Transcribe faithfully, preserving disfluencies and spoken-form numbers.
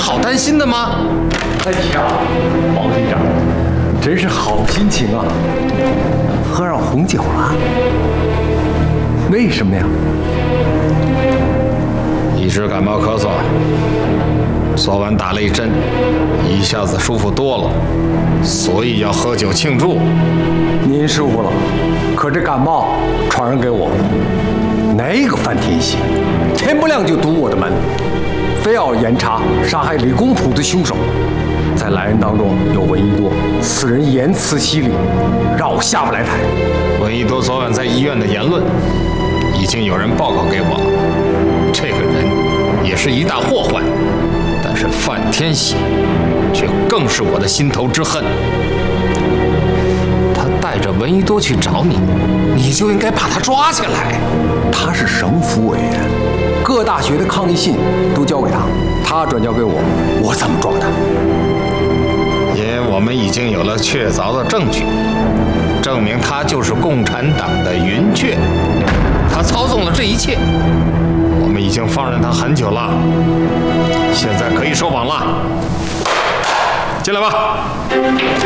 好担心的吗？ 哎呀，王队长，真是好心情啊！喝上红酒了？为什么呀？ 一直感冒咳嗽，昨晚打了一针，一下子舒服多了，所以要喝酒庆祝。 您舒服了，可这感冒传染给我。那个范天喜，天不亮就堵我的门，非要严查杀害李公朴的凶手。在来人当中有闻一多，此人言辞犀利，让我下不来台。 闻一多昨晚在医院的言论，已经有人报告给我了。这个人也是一大祸患，但是范天喜却更是我的心头之恨。他带着闻一多去找你，你就应该把他抓起来。 他是省府委员，各大学的抗议信都交给他，他转交给我，我怎么抓他？ 因为我们已经有了确凿的证据，证明他就是共产党的云雀，他操纵了这一切。我们已经放任他很久了，现在可以收网了。进来吧。